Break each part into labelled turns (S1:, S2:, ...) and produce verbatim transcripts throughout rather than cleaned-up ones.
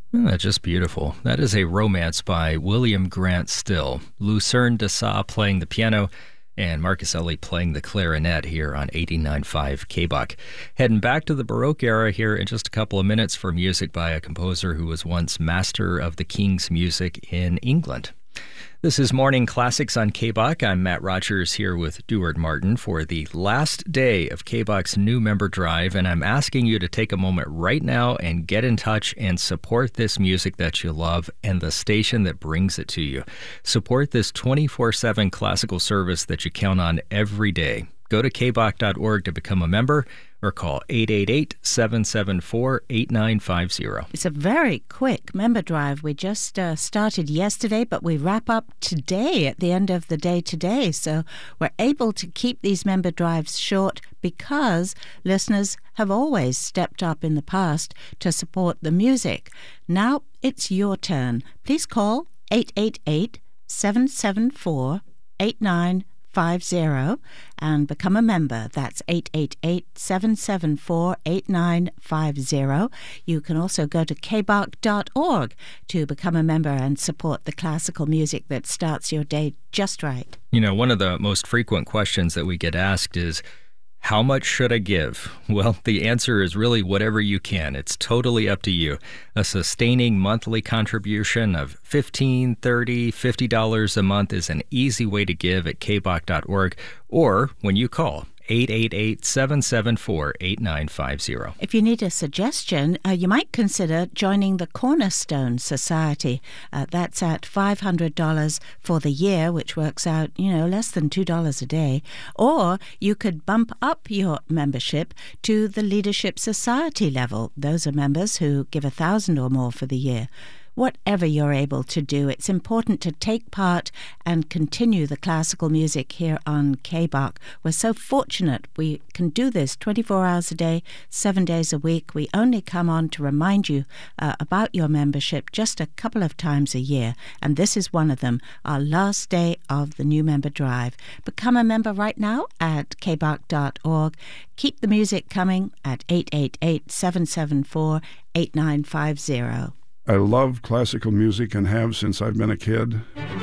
S1: Isn't that just beautiful? That is a romance by William Grant Still. Lucerne Dessau playing the piano and Marcus Ellie playing the clarinet here on eighty-nine point five K B O C. Heading back to the Baroque era here in just a couple of minutes for music by a composer who was once master of the king's music in England. This is Morning Classics on K B O C. I'm Matt Rogers here with Duard Martin for the last day of K B O C's new member drive, and I'm asking you to take a moment right now and get in touch and support this music that you love and the station that brings it to you. Support this twenty-four seven classical service that you count on every day. Go to k b o c dot org to become a member or call eight eight eight, seven seven four, eight nine five zero.
S2: It's a very quick member drive. We just uh, started yesterday, but we wrap up today at the end of the day today. So we're able to keep these member drives short because listeners have always stepped up in the past to support the music. Now it's your turn. Please call eight eight eight, seven seven four, eight nine five zero and become a member. That's eight eight eight, seven seven four, eight nine five zero. You can also go to k b o c dot org to become a member and support the classical music that starts your day just right.
S1: You know, one of the most frequent questions that we get asked is, how much should I give? Well, the answer is really whatever you can. It's totally up to you. A sustaining monthly contribution of fifteen dollars, thirty dollars, fifty dollars a month is an easy way to give at k b o c dot org or when you call eight eight eight, seven seven four, eight nine five zero.
S2: If you need a suggestion, uh, you might consider joining the Cornerstone Society. Uh, that's at five hundred dollars for the year, which works out, you know, less than two dollars a day. Or you could bump up your membership to the Leadership Society level. Those are members who give a thousand or more for the year. Whatever you're able to do, it's important to take part and continue the classical music here on K B O C. We're so fortunate we can do this twenty-four hours a day, seven days a week. We only come on to remind you uh, about your membership just a couple of times a year, and this is one of them, our last day of the new member drive. Become a member right now at k b o c dot org. Keep the music coming at eight eight eight, seven seven four, eight nine five zero.
S3: I love classical music and have since I've been a kid.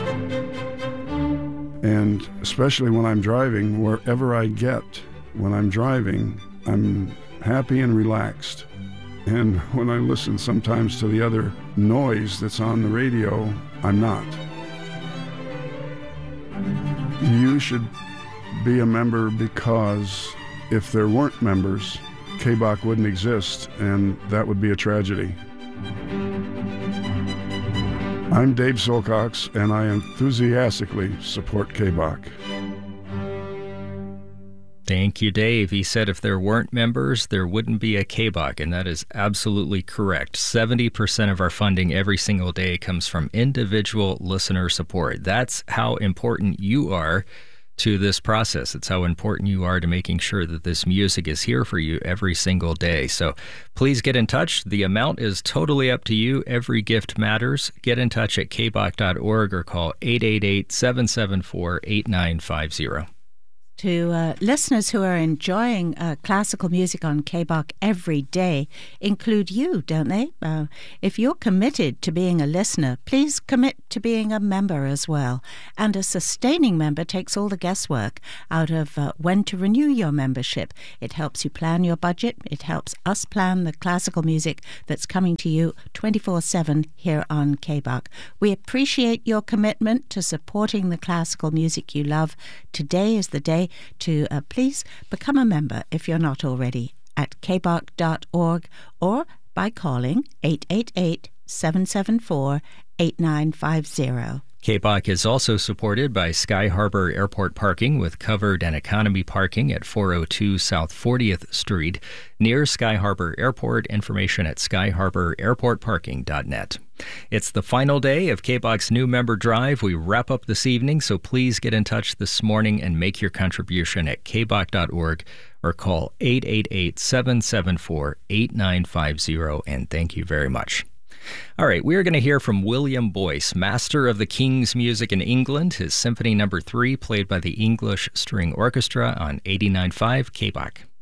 S3: And especially when I'm driving, wherever I get when I'm driving, I'm happy and relaxed. And when I listen sometimes to the other noise that's on the radio, I'm not. You should be a member because if there weren't members, K B O C wouldn't exist, and that would be a tragedy. I'm Dave Silcox, and I enthusiastically support K B O C.
S1: Thank you, Dave. He said if there weren't members, there wouldn't be a K B O C, and that is absolutely correct. seventy percent of our funding every single day comes from individual listener support. That's how important you are to this process. It's how important you are to making sure that this music is here for you every single day. So please get in touch. The amount is totally up to you. Every gift matters. Get in touch at k b o c dot org or call eight eight eight, seven seven four, eight nine five zero.
S2: To uh, listeners who are enjoying uh, classical music on K B O C every day include you, don't they? Uh, if you're committed to being a listener, please commit to being a member as well. And a sustaining member takes all the guesswork out of uh, when to renew your membership. It helps you plan your budget. It helps us plan the classical music that's coming to you twenty-four seven here on K B O C. We appreciate your commitment to supporting the classical music you love. Today is the day to uh, please become a member if you're not already at k b o c dot org or by calling eight eight eight, seven seven four, eight nine five zero.
S1: K B O C is also supported by Sky Harbor Airport Parking with covered and economy parking at four oh two South fortieth Street near Sky Harbor Airport. Information at sky harbor airport parking dot net. It's the final day of K B O C's new member drive. We wrap up this evening, so please get in touch this morning and make your contribution at k b o c dot org or call eight eight eight, seven seven four, eight nine five zero, and thank you very much. All right, we are going to hear from William Boyce, master of the King's music in England, his Symphony Number three, played by the English String Orchestra on eighty-nine point five K B O C.